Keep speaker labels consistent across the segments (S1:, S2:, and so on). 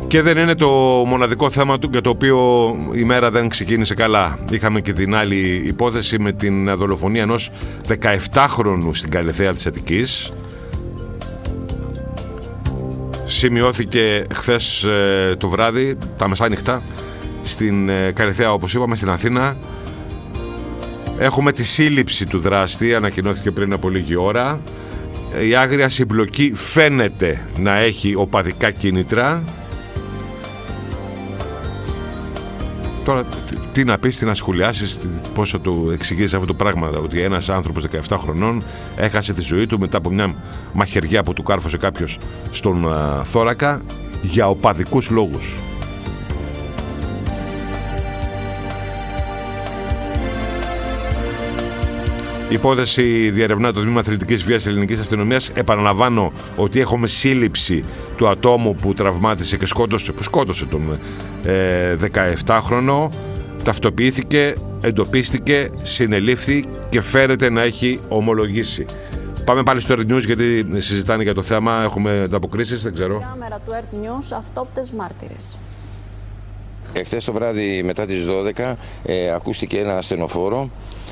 S1: Και δεν είναι το μοναδικό θέμα του για το οποίο η μέρα δεν ξεκίνησε καλά. Είχαμε και την άλλη υπόθεση με την δολοφονία ενός 17χρονου στην Καλιθέα της Αττικής. Σημειώθηκε χθες το βράδυ, τα μεσάνυχτα, στην Καλιθέα, όπως είπαμε, στην Αθήνα. Έχουμε τη σύλληψη του δράστη, ανακοινώθηκε πριν από λίγη ώρα. Η άγρια συμπλοκή φαίνεται να έχει οπαδικά κίνητρα. Τώρα τι να πεις, τι να σχολιάσεις, πόσο του εξηγείς αυτό το πράγμα, ότι ένας άνθρωπος 17 χρονών έχασε τη ζωή του μετά από μια μαχαιριά που του κάρφωσε κάποιος στον θώρακα για οπαδικούς λόγους. Η υπόθεση διερευνά το Τμήμα Αθλητικής Βίας Ελληνικής Αστυνομίας. Επαναλαμβάνω ότι έχουμε σύλληψη του ατόμου που τραυμάτισε και σκότωσε τον 17χρονο. Ταυτοποιήθηκε, εντοπίστηκε, συνελήφθη και φέρεται να έχει ομολογήσει. Πάμε πάλι στο Earth News, γιατί συζητάνε για το θέμα. Έχουμε ανταποκρίσεις, δεν ξέρω.
S2: Κάμερα του Earth News, αυτόπτες μάρτυρες.
S3: Χθες το βράδυ μετά τις 12 ακούστηκε ένα ασθενοφόρο.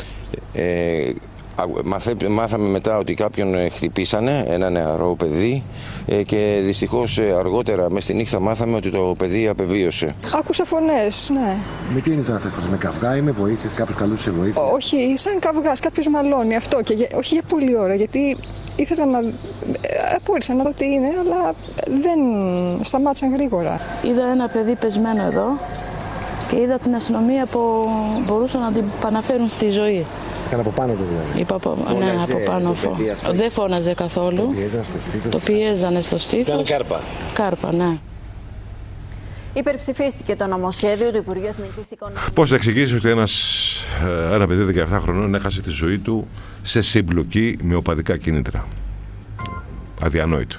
S3: Μάθαμε μετά ότι κάποιον χτυπήσανε, ένα νεαρό παιδί, και δυστυχώς αργότερα μες στη νύχτα μάθαμε ότι το παιδί απεβίωσε.
S4: Άκουσα φωνές, ναι.
S5: Με τι είναι σαν αυτές φωνές, με καυγά ή με βοήθειες, κάποιος καλούσε βοήθεια?
S4: Όχι, σαν καυγάς, κάποιος μαλώνει, αυτό, και όχι για πολλή ώρα, γιατί ήθελα να... απόρρισα να δω τι είναι, αλλά δεν σταμάτησαν γρήγορα.
S6: Είδα ένα παιδί πεσμένο εδώ και είδα την αστυνομία που μπορούσαν να την επαναφέρουν στη ζωή.
S5: Ήταν από πάνω του δηλαδή?
S6: Ναι, από πάνω. Δεν φώναζε καθόλου. Το πιέζανε στο στήθος.
S3: Ήταν κάρπα.
S6: Κάρπα, ναι.
S2: Υπερψηφίστηκε το νομοσχέδιο του Υπουργείου Εθνικής Οικονομίας.
S1: Πώς θα εξηγήσει ότι ένα παιδί 17 χρονών έχασε τη ζωή του σε συμπλοκή με οπαδικά κίνητρα? Αδιανόητο.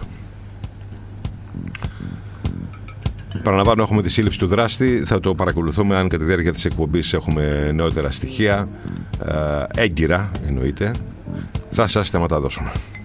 S1: Παραλαμβάνω, έχουμε τη σύλληψη του δράστη. Θα το παρακολουθούμε αν κατά τη διάρκεια της εκπομπής έχουμε νεότερα στοιχεία, έγκυρα εννοείται, θα σας τα μεταδώσουμε.